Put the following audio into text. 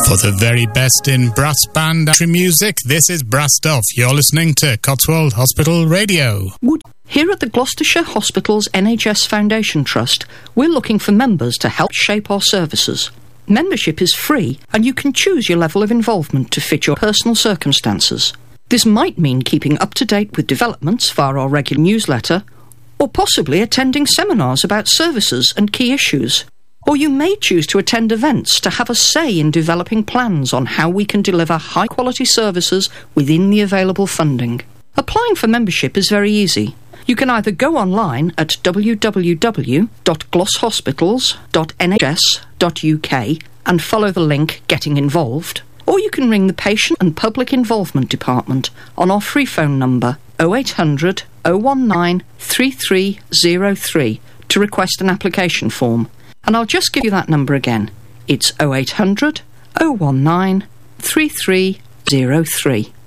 For the very best in brass band music, this is Brassed Off. You're listening to Cotswold Hospital Radio. Here at the Gloucestershire Hospitals NHS Foundation Trust, we're looking for members to help shape our services. Membership is free, and you can choose your level of involvement to fit your personal circumstances. This might mean keeping up to date with developments via our regular newsletter, or possibly attending seminars about services and key issues. Or you may choose to attend events to have a say in developing plans on how we can deliver high-quality services within the available funding. Applying for membership is very easy. You can either go online at www.glosshospitals.nhs.uk and follow the link Getting Involved, or you can ring the Patient and Public Involvement Department on our free phone number 0800 019 3303 to request an application form. And I'll just give you that number again. It's 0800 019 3303.